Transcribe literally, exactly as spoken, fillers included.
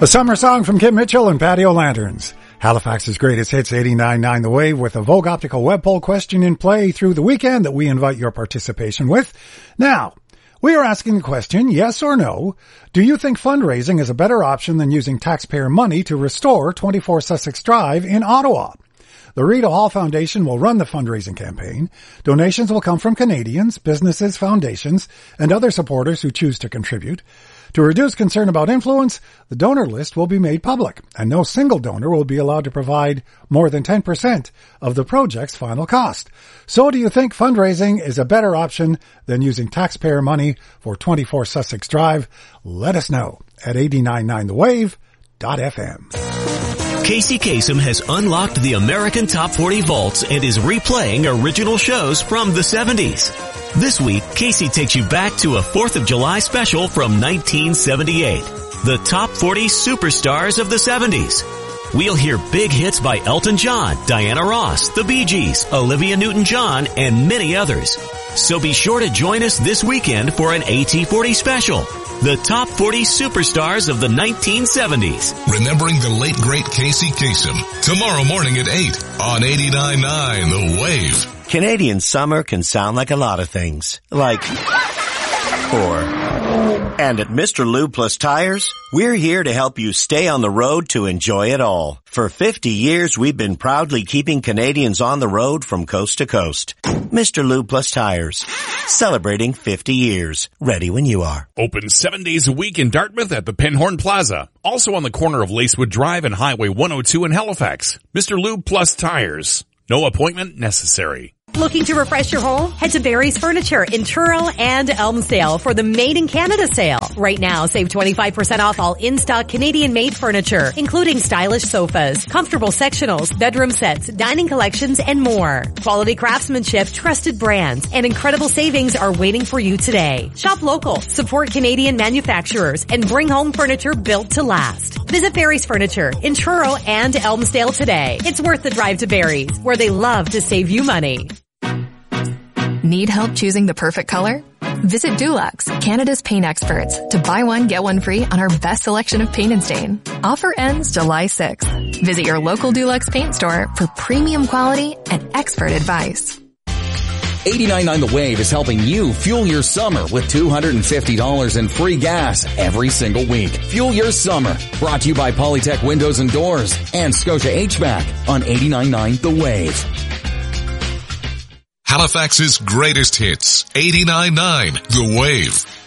A summer song from Kim Mitchell and Patio Lanterns. Halifax's greatest hits, eighty-nine point nine The Wave, with a Vogue Optical web poll question in play through the weekend that we invite your participation with. Now, we are asking the question, yes or no, do you think fundraising is a better option than using taxpayer money to restore twenty-four Sussex Drive in Ottawa? The Rita Hall Foundation will run the fundraising campaign. Donations will come from Canadians, businesses, foundations, and other supporters who choose to contribute. To reduce concern about influence, the donor list will be made public, and no single donor will be allowed to provide more than ten percent of the project's final cost. So do you think fundraising is a better option than using taxpayer money for twenty-four Sussex Drive? Let us know at eight nine nine the wave dot f m. Casey Kasem has unlocked the American Top forty vaults and is replaying original shows from the seventies. This week, Casey takes you back to a fourth of July special from nineteen seventy-eight. The Top forty Superstars of the seventies. We'll hear big hits by Elton John, Diana Ross, the Bee Gees, Olivia Newton-John, and many others. So be sure to join us this weekend for an A T forty special. The Top forty Superstars of the nineteen seventies. Remembering the late great Casey Kasem. Tomorrow morning at eight on eighty-nine point nine The Wave. Canadian summer can sound like a lot of things. Like, or. And at Mister Lube Plus Tires, we're here to help you stay on the road to enjoy it all. For fifty years, we've been proudly keeping Canadians on the road from coast to coast. Mister Lube Plus Tires, celebrating fifty years. Ready when you are. Open seven days a week in Dartmouth at the Pinhorn Plaza. Also on the corner of Lacewood Drive and Highway one oh two in Halifax. Mister Lube Plus Tires. No appointment necessary. Looking to refresh your home? Head to Barry's Furniture in Truro and Elmsdale for the Made in Canada sale. Right now, save twenty-five percent off all in-stock Canadian-made furniture, including stylish sofas, comfortable sectionals, bedroom sets, dining collections, and more. Quality craftsmanship, trusted brands, and incredible savings are waiting for you today. Shop local, support Canadian manufacturers, and bring home furniture built to last. Visit Barry's Furniture in Truro and Elmsdale today. It's worth the drive to Barry's, where they love to save you money. Need help choosing the perfect color? Visit Dulux, Canada's paint experts, to buy one, get one free on our best selection of paint and stain. Offer ends July sixth. Visit your local Dulux paint store for premium quality and expert advice. eighty-nine point nine The Wave is helping you fuel your summer with two hundred fifty dollars in free gas every single week. Fuel your summer. Brought to you by Polytech Windows and Doors and Scotia H V A C on eighty-nine point nine The Wave. Halifax's greatest hits, eighty-nine point nine The Wave.